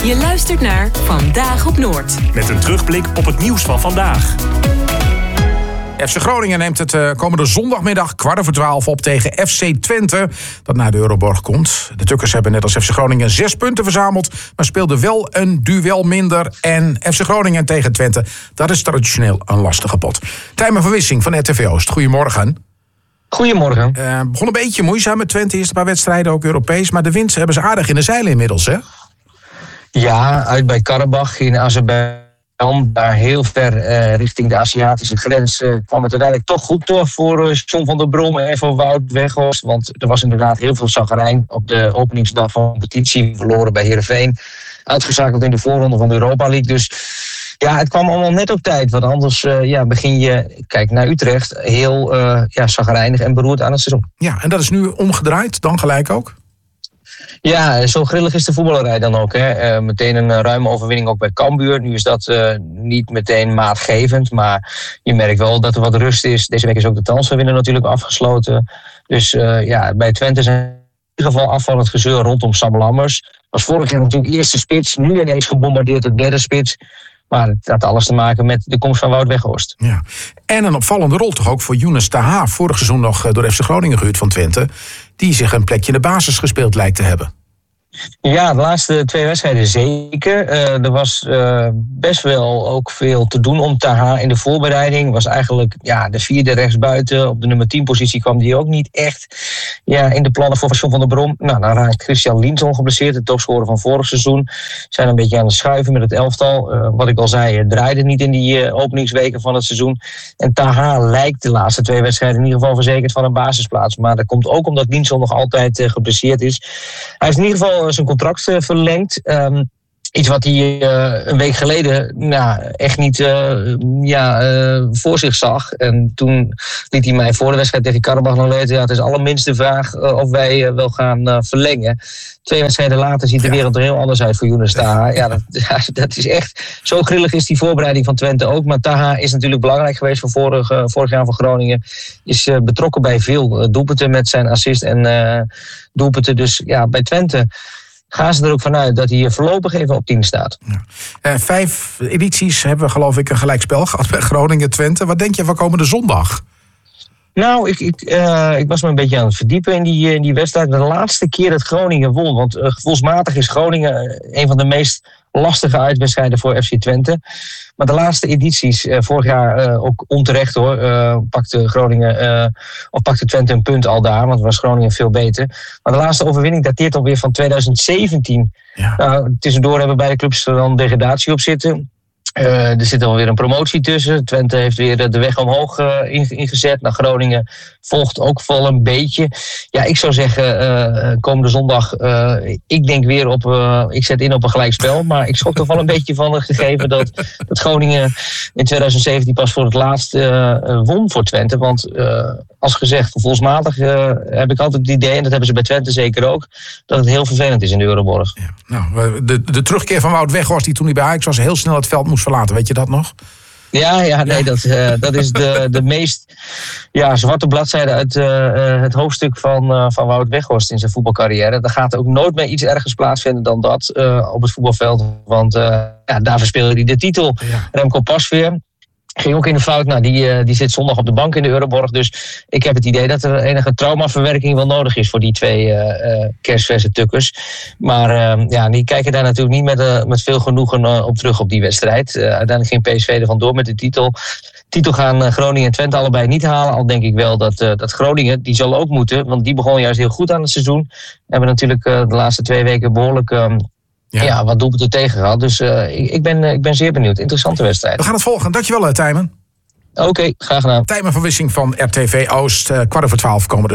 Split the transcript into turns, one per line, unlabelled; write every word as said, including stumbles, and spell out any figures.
Je luistert naar Vandaag op Noord.
Met een terugblik op het nieuws van vandaag.
F C Groningen neemt het uh, komende zondagmiddag kwart over twaalf op tegen F C Twente, dat naar de Euroborg komt. De Tukkers hebben net als F C Groningen zes punten verzameld, maar speelden wel een duel minder. En F C Groningen tegen Twente, dat is traditioneel een lastige pot. Tijmen van Wissing van R T V Oost, goedemorgen.
Goedemorgen.
Uh, begon een beetje moeizaam met Twente, eerst een paar wedstrijden, ook Europees. Maar de winst hebben ze aardig in de zeilen inmiddels, hè?
Ja, uit bij Karabach in Azerbeidzjan, daar heel ver uh, richting de Aziatische grens, uh, kwam het uiteindelijk toch goed door voor uh, John van der Brom en voor Wout Weghorst. Want er was inderdaad heel veel chagrijn op de openingsdag van de competitie. Verloren bij Heerenveen, uitgeschakeld in de voorronde van de Europa League. Dus ja, het kwam allemaal net op tijd. Want anders uh, ja, begin je, kijk naar Utrecht, heel uh, ja, chagrijnig en beroerd aan het seizoen.
Ja, en dat is nu omgedraaid, dan gelijk ook?
Ja, zo grillig is de voetballerij dan ook. Hè. Uh, meteen een uh, ruime overwinning ook bij Cambuur. Nu is dat uh, niet meteen maatgevend, maar je merkt wel dat er wat rust is. Deze week is ook de transferwindow natuurlijk afgesloten. Dus uh, ja, bij Twente is in ieder geval afvallend gezeur rondom Sam Lammers. Was vorig jaar natuurlijk eerste spits, nu ineens gebombardeerd de derde spits. Maar het had alles te maken met de komst van Wout Weghorst.
Ja. En een opvallende rol toch ook voor Younes Taha. Vorig seizoen nog door F C Groningen gehuurd van Twente. Die zich een plekje in de basis gespeeld lijkt te hebben.
Ja, de laatste twee wedstrijden zeker. Uh, er was uh, best wel ook veel te doen om Taha in de voorbereiding. Was eigenlijk ja, de vierde rechtsbuiten. Op de nummer tien positie kwam die ook niet echt ja, in de plannen voor John van der Brom. Nou, dan raakt Christian Linton geblesseerd, de topscorer van vorig seizoen. Zijn een beetje aan het schuiven met het elftal. Uh, wat ik al zei, het draaide niet in die uh, openingsweken van het seizoen. En Taha lijkt de laatste twee wedstrijden in ieder geval verzekerd van een basisplaats. Maar dat komt ook omdat Linton nog altijd uh, geblesseerd is. Hij is in ieder geval zijn contract uh, verlengd. Um, iets wat hij uh, een week geleden nou, echt niet uh, ja, uh, voor zich zag. En toen liet hij mij voor de wedstrijd tegen Karabach nog weten. Ja, het is allerminste vraag uh, of wij uh, wel gaan uh, verlengen. Twee wedstrijden later ziet de wereld er heel anders uit voor Younes Taha. Ja, dat, ja, dat is echt... Zo grillig is die voorbereiding van Twente ook. Maar Taha is natuurlijk belangrijk geweest voor vorig, uh, vorig jaar voor Groningen. Is uh, betrokken bij veel uh, doelpunten met zijn assist en uh, doelpunten. Dus ja, bij Twente gaan ze er ook vanuit dat hij voorlopig even op tien staat.
Ja. Uh, vijf edities hebben we geloof ik een gelijkspel gehad bij Groningen-Twente. Wat denk je van komende zondag?
Nou, ik, ik, uh, ik was me een beetje aan het verdiepen in die, in die wedstrijd. De laatste keer dat Groningen won. Want uh, gevoelsmatig is Groningen een van de meest lastige uitwedstrijden voor F C Twente. Maar de laatste edities, uh, vorig jaar uh, ook onterecht hoor, uh, pakte Groningen uh, of pakte Twente een punt al daar, want was Groningen veel beter. Maar de laatste overwinning dateert alweer van twintig zeventien. Ja. Nou, tussendoor hebben beide clubs er dan degradatie op zitten. Uh, er zit alweer een promotie tussen. Twente heeft weer de weg omhoog uh, ingezet. Naar Groningen volgt ook wel een beetje. Ja, ik zou zeggen, uh, komende zondag, uh, ik denk weer op, uh, ik zet in op een gelijkspel. Maar ik schrok toch wel een beetje van het gegeven dat, dat Groningen in twintig zeventien pas voor het laatst uh, won voor Twente. Want uh, als gezegd, gevoelsmatig uh, heb ik altijd het idee, en dat hebben ze bij Twente zeker ook, dat het heel vervelend is in de Euroborg.
Ja, nou, de, de terugkeer van Wout Weghorst, die toen hij bij Ajax was, heel snel het veld moest verlaten. Weet je dat nog?
Ja, ja, nee, dat, uh, dat is de, de meest ja, zwarte bladzijde uit uh, het hoofdstuk van, uh, van Wout Weghorst in zijn voetbalcarrière. Daar gaat er ook nooit meer iets ergers plaatsvinden dan dat uh, op het voetbalveld. Want uh, ja, daar verspeelde hij de titel. Ja. Remco Pasveer ging ook in de fout. Nou, die, uh, die zit zondag op de bank in de Euroborg. Dus ik heb het idee dat er enige traumaverwerking wel nodig is voor die twee uh, uh, kerstverse tukkers. Maar uh, ja, die kijken daar natuurlijk niet met, uh, met veel genoegen uh, op terug op die wedstrijd. Uh, uiteindelijk ging P S V er vandoor met de titel. Titel gaan uh, Groningen en Twente allebei niet halen. Al denk ik wel dat, uh, dat Groningen, die zal ook moeten. Want die begon juist heel goed aan het seizoen. Hebben natuurlijk uh, de laatste twee weken behoorlijk Um, Ja. ja, wat doelpunten tegen gehad. Dus uh, ik, ik, ben, ik ben zeer benieuwd. Interessante wedstrijd.
We gaan het volgen. Dankjewel, Tijmen.
Oké, okay, graag gedaan.
Tijmen van Wissing van R T V Oost. Uh, kwart over twaalf komen